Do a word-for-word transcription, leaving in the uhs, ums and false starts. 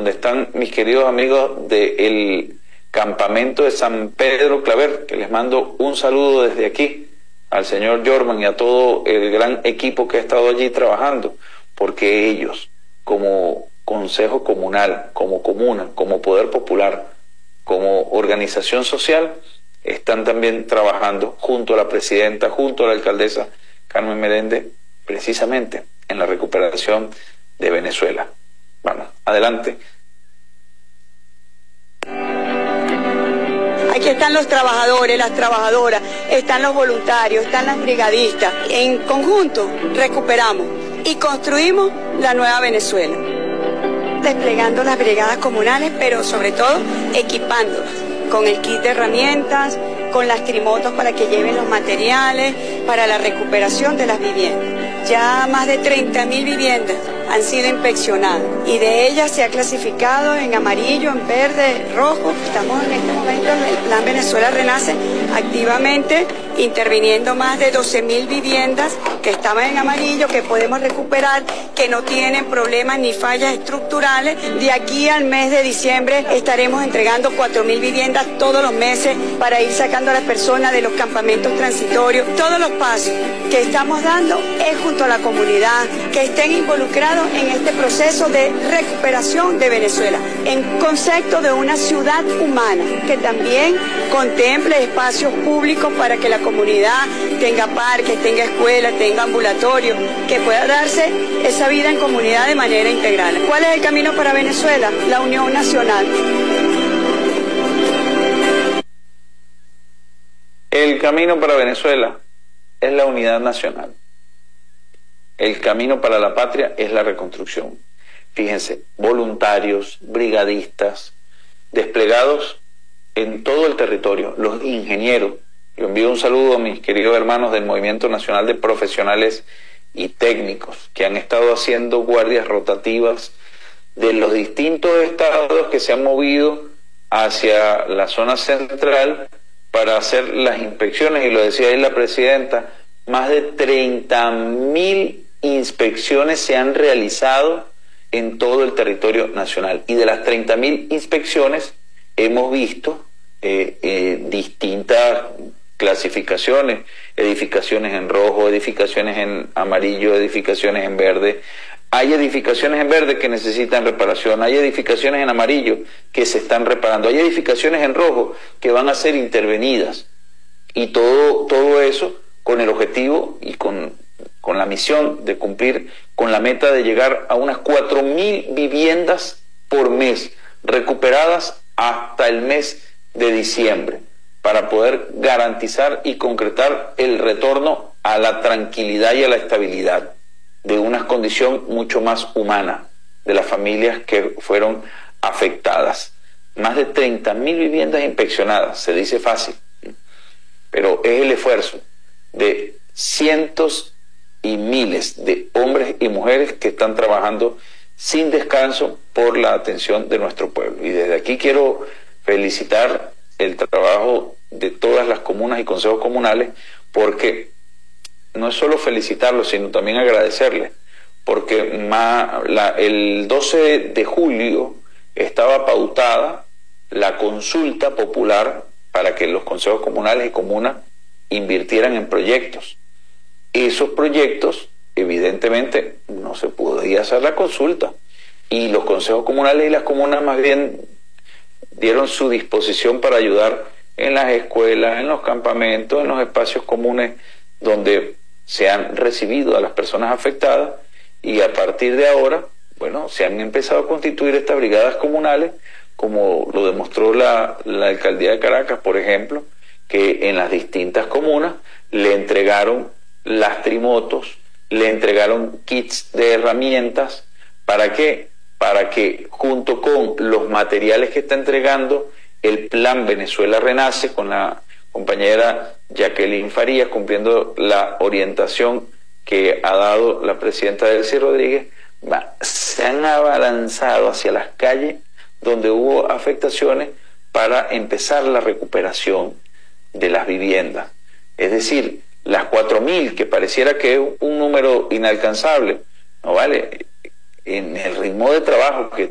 donde están mis queridos amigos del campamento de San Pedro Claver, que les mando un saludo desde aquí al señor Jorman y a todo el gran equipo que ha estado allí trabajando, porque ellos, como Consejo Comunal, como comuna, como Poder Popular, como organización social, están también trabajando junto a la presidenta, junto a la alcaldesa Carmen Meléndez, precisamente en la recuperación de Venezuela. Vamos, adelante. Aquí están los trabajadores, las trabajadoras, están los voluntarios, están las brigadistas. En conjunto recuperamos y construimos la nueva Venezuela, desplegando las brigadas comunales, pero sobre todo equipándolas con el kit de herramientas, con las trimotos para que lleven los materiales, para la recuperación de las viviendas. Ya más de treinta mil viviendas han sido inspeccionadas y de ellas se ha clasificado en amarillo, en verde, rojo. Estamos en este momento en el Plan Venezuela Renace activamente interviniendo más de doce mil viviendas que estaban en amarillo, que podemos recuperar, que no tienen problemas ni fallas estructurales. De aquí al mes de diciembre estaremos entregando cuatro mil viviendas todos los meses para ir sacando a las personas de los campamentos transitorios. Todos los pasos que estamos dando es junto a la comunidad, que estén involucrados en este proceso de recuperación de Venezuela, en concepto de una ciudad humana, que también contemple espacios públicos para que la comunidad tenga parques, tenga escuelas, tenga ambulatorios, que pueda darse esa vida en comunidad de manera integral. ¿Cuál es el camino para Venezuela? La unión nacional. El camino para Venezuela es la unidad nacional. El camino para la patria es la reconstrucción. Fíjense, voluntarios, brigadistas, desplegados en todo el territorio, los ingenieros. Yo envío un saludo a mis queridos hermanos del Movimiento Nacional de Profesionales y Técnicos que han estado haciendo guardias rotativas de los distintos estados que se han movido hacia la zona central para hacer las inspecciones, y lo decía ahí la presidenta, más de treinta mil inspecciones se han realizado en todo el territorio nacional, y de las treinta mil inspecciones hemos visto eh, eh, distintas clasificaciones, edificaciones en rojo, edificaciones en amarillo, edificaciones en verde. Hay edificaciones en verde que necesitan reparación, hay edificaciones en amarillo que se están reparando, hay edificaciones en rojo que van a ser intervenidas, y todo, todo eso con el objetivo y con, con la misión de cumplir con la meta de llegar a unas cuatro mil viviendas por mes, recuperadas hasta el mes de diciembre, para poder garantizar y concretar el retorno a la tranquilidad y a la estabilidad de una condición mucho más humana de las familias que fueron afectadas. Más de treinta mil viviendas inspeccionadas, se dice fácil, pero es el esfuerzo de cientos y miles de hombres y mujeres que están trabajando sin descanso por la atención de nuestro pueblo. Y desde aquí quiero felicitar el trabajo de todas las comunas y consejos comunales, porque no es solo felicitarlos, sino también agradecerles, porque ma, la, el doce de julio estaba pautada la consulta popular para que los consejos comunales y comunas invirtieran en proyectos. Esos proyectos, evidentemente, no se podía hacer la consulta, y los consejos comunales y las comunas más bien dieron su disposición para ayudar en las escuelas, en los campamentos, en los espacios comunes donde se han recibido a las personas afectadas, y a partir de ahora, bueno, se han empezado a constituir estas brigadas comunales, como lo demostró la, la alcaldía de Caracas, por ejemplo, que en las distintas comunas le entregaron las trimotos, le entregaron kits de herramientas. ¿Para qué? Para que junto con los materiales que está entregando el Plan Venezuela Renace, con la compañera Jacqueline Farías, cumpliendo la orientación que ha dado la presidenta Delcy Rodríguez, va, se han abalanzado hacia las calles donde hubo afectaciones para empezar la recuperación de las viviendas. Es decir, las cuatro mil, que pareciera que es un número inalcanzable, no vale, en el ritmo de trabajo que